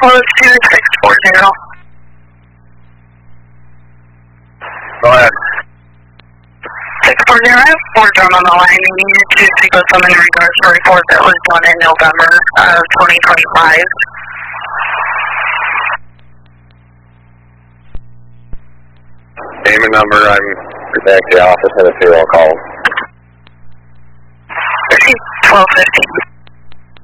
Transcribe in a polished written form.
close to 640. Go ahead. 640, we're done on the line. You needed to speak with someone in regards to a report that was done in November of 2025. Name and number, I'm back to the office and a payroll call. 1215.